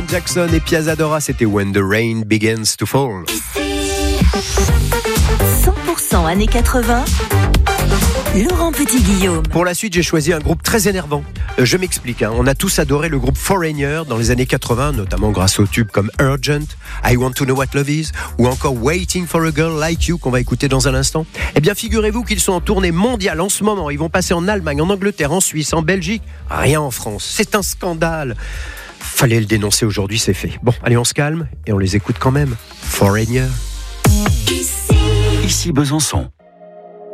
Janet Jackson et Piazza Dora, c'était When the Rain Begins to Fall. 100% années 80, Laurent Petit-Guillaume. Pour la suite, j'ai choisi un groupe très énervant. Je m'explique, on a tous adoré le groupe Foreigner dans les années 80, notamment grâce aux tubes comme Urgent, I Want to Know What Love Is, ou encore Waiting for a Girl Like You, qu'on va écouter dans un instant. Eh bien, figurez-vous qu'ils sont en tournée mondiale en ce moment. Ils vont passer en Allemagne, en Angleterre, en Suisse, en Belgique. Rien en France. C'est un scandale. Fallait le dénoncer aujourd'hui, c'est fait. Bon, allez, on se calme et on les écoute quand même. Foreigner. Ici Besançon.